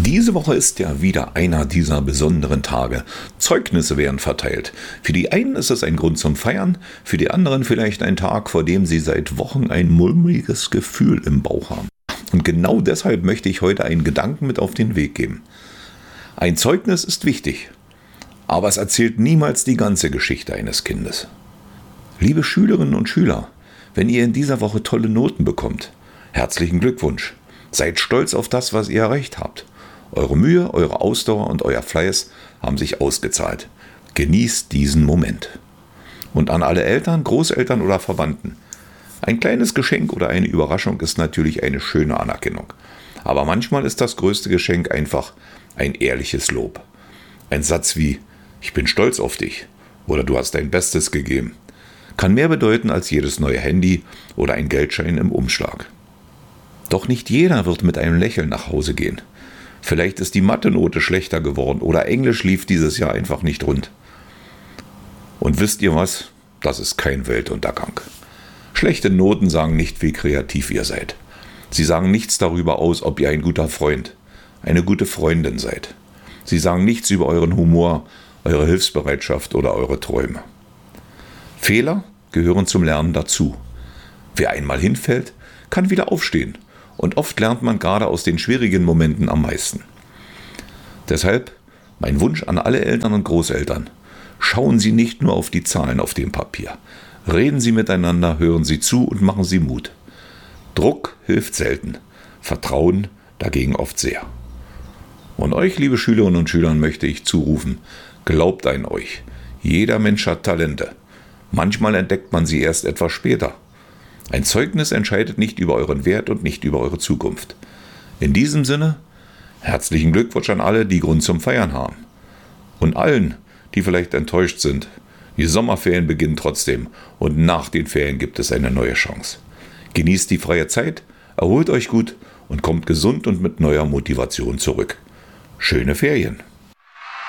Diese Woche ist ja wieder einer dieser besonderen Tage. Zeugnisse werden verteilt. Für die einen ist es ein Grund zum Feiern, für die anderen vielleicht ein Tag, vor dem sie seit Wochen ein mulmiges Gefühl im Bauch haben. Und genau deshalb möchte ich heute einen Gedanken mit auf den Weg geben. Ein Zeugnis ist wichtig, aber es erzählt niemals die ganze Geschichte eines Kindes. Liebe Schülerinnen und Schüler, wenn ihr in dieser Woche tolle Noten bekommt, herzlichen Glückwunsch. Seid stolz auf das, was ihr erreicht habt. Eure Mühe, eure Ausdauer und euer Fleiß haben sich ausgezahlt. Genießt diesen Moment. Und an alle Eltern, Großeltern oder Verwandten. Ein kleines Geschenk oder eine Überraschung ist natürlich eine schöne Anerkennung. Aber manchmal ist das größte Geschenk einfach ein ehrliches Lob. Ein Satz wie „Ich bin stolz auf dich" oder „Du hast dein Bestes gegeben" kann mehr bedeuten als jedes neue Handy oder ein Geldschein im Umschlag. Doch nicht jeder wird mit einem Lächeln nach Hause gehen. Vielleicht ist die Mathe-Note schlechter geworden oder Englisch lief dieses Jahr einfach nicht rund. Und wisst ihr was? Das ist kein Weltuntergang. Schlechte Noten sagen nicht, wie kreativ ihr seid. Sie sagen nichts darüber aus, ob ihr ein guter Freund, eine gute Freundin seid. Sie sagen nichts über euren Humor, eure Hilfsbereitschaft oder eure Träume. Fehler gehören zum Lernen dazu. Wer einmal hinfällt, kann wieder aufstehen. Und oft lernt man gerade aus den schwierigen Momenten am meisten. Deshalb mein Wunsch an alle Eltern und Großeltern: Schauen Sie nicht nur auf die Zahlen auf dem Papier. Reden Sie miteinander, hören Sie zu und machen Sie Mut. Druck hilft selten, Vertrauen dagegen oft sehr. Und euch, liebe Schülerinnen und Schüler, möchte ich zurufen: Glaubt an euch. Jeder Mensch hat Talente. Manchmal entdeckt man sie erst etwas später. Ein Zeugnis entscheidet nicht über euren Wert und nicht über eure Zukunft. In diesem Sinne, herzlichen Glückwunsch an alle, die Grund zum Feiern haben. Und allen, die vielleicht enttäuscht sind. Die Sommerferien beginnen trotzdem und nach den Ferien gibt es eine neue Chance. Genießt die freie Zeit, erholt euch gut und kommt gesund und mit neuer Motivation zurück. Schöne Ferien!